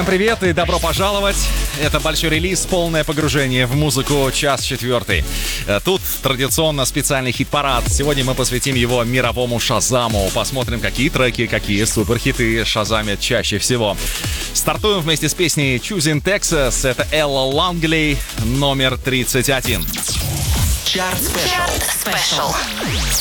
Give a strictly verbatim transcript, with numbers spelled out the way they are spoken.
Привет и добро пожаловать. Это большой релиз, полное погружение в музыку, час четвертый. Тут традиционно специальный хит-парад. Сегодня мы посвятим его мировому Шазаму. Посмотрим, какие треки, какие суперхиты шазамят чаще всего. Стартуем вместе с песней Choosing Texas. Это Элла Лонгли, номер тридцать один. Чарт спешл.